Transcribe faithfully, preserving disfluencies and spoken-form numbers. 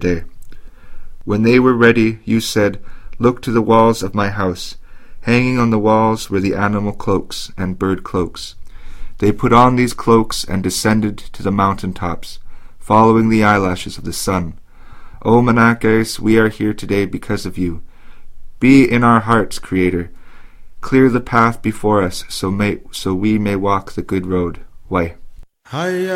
day. When they were ready, you said, "Look to the walls of my house." Hanging on the walls were the animal cloaks and bird cloaks. They put on these cloaks and descended to the mountain tops, following the eyelashes of the sun. O Menaches, we are here today because of you. Be in our hearts, Creator. Clear the path before us, so may so we may walk the good road. Why?